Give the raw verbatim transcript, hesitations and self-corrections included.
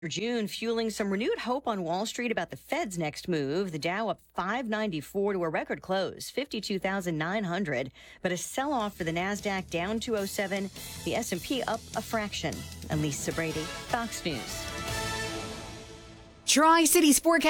June, fueling some renewed hope on Wall Street about the Fed's next move. The Dow up five ninety-four to a record close, fifty-two thousand nine hundred. But a sell-off for the NASDAQ down two oh seven. The S and P up a fraction. I'm Lisa Brady, Fox News. Tri-Cities forecast.